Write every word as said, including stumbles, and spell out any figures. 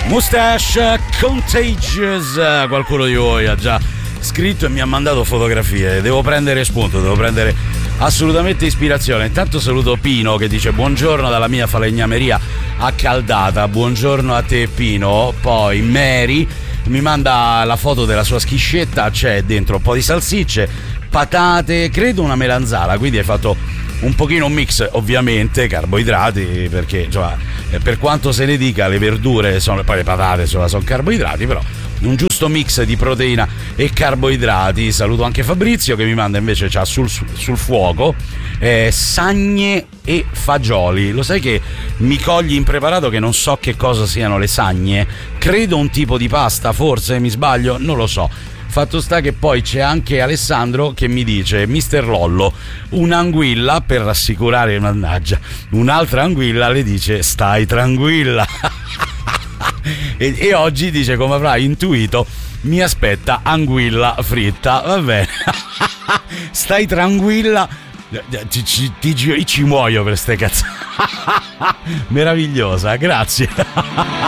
Mustache Contagious. Qualcuno di voi ha già scritto e mi ha mandato fotografie. Devo prendere spunto, devo prendere assolutamente ispirazione. Intanto saluto Pino che dice buongiorno dalla mia falegnameria accaldata. Buongiorno a te Pino. Poi Mary mi manda la foto della sua schiscetta, c'è dentro un po' di salsicce, patate, credo una melanzana, quindi hai fatto un pochino un mix, ovviamente carboidrati, perché insomma, per quanto se ne dica le verdure sono, poi le patate sono, sono carboidrati, però un giusto mix di proteina e carboidrati. Saluto anche Fabrizio che mi manda invece c'ha sul, sul fuoco eh, sagne e fagioli. Lo sai che mi cogli impreparato che non so che cosa siano le sagne? Credo un tipo di pasta, forse mi sbaglio, non lo so. Fatto sta che poi c'è anche Alessandro che mi dice mister Lollo, un'anguilla per rassicurare, mannaggia, un'altra anguilla le dice stai tranquilla. e, e oggi dice, come avrai intuito, mi aspetta anguilla fritta. Va bene. Stai tranquilla. Ti, ti, ti, ti, ci muoio per ste cazzate. Meravigliosa, grazie.